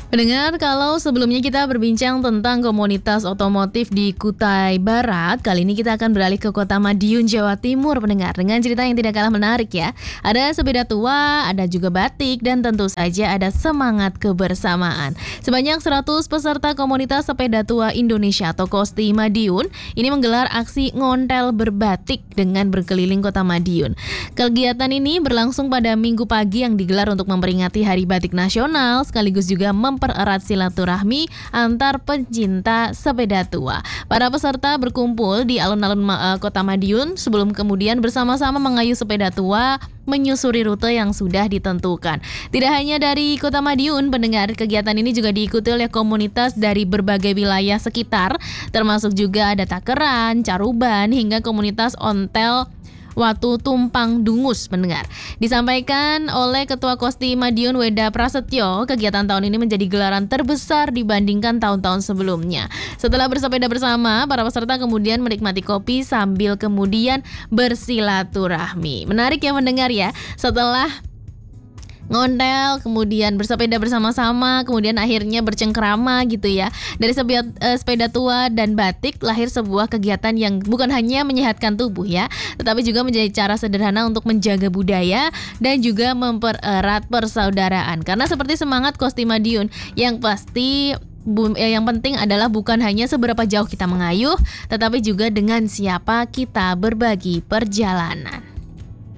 Pendengar, kalau sebelumnya kita berbincang tentang komunitas otomotif di Kutai Barat, kali ini kita akan beralih ke Kota Madiun, Jawa Timur, pendengar, dengan cerita yang tidak kalah menarik ya. Ada sepeda tua, ada juga batik, dan tentu saja ada semangat kebersamaan. Sebanyak 100 peserta komunitas sepeda tua Indonesia atau Kosti Madiun ini menggelar aksi ngontel berbatik dengan berkeliling Kota Madiun. Kegiatan ini berlangsung pada Minggu pagi yang digelar untuk memperingati Hari Batik Nasional, sekaligus juga mempererat silaturahmi antar pencinta sepeda tua. Para peserta berkumpul di alun-alun Kota Madiun sebelum kemudian bersama-sama mengayuh sepeda tua menyusuri rute yang sudah ditentukan. Tidak hanya dari Kota Madiun, pendengar, kegiatan ini juga diikuti oleh komunitas dari berbagai wilayah sekitar, termasuk juga ada Takeran, Caruban, hingga komunitas ontel Watu Tumpang Dungus, mendengar. Disampaikan oleh Ketua Kosti Madiun Weda Prasetyo, kegiatan tahun ini menjadi gelaran terbesar dibandingkan tahun-tahun sebelumnya. Setelah bersepeda bersama, para peserta kemudian menikmati kopi sambil kemudian bersilaturahmi. Menarik ya mendengar ya, setelah ngontel, kemudian bersepeda bersama-sama, kemudian akhirnya bercengkrama gitu ya. Dari sepeda tua dan batik lahir sebuah kegiatan yang bukan hanya menyehatkan tubuh ya, tetapi juga menjadi cara sederhana untuk menjaga budaya dan juga mempererat persaudaraan. Karena seperti semangat Kosti Madiun, yang pasti yang penting adalah bukan hanya seberapa jauh kita mengayuh, tetapi juga dengan siapa kita berbagi perjalanan.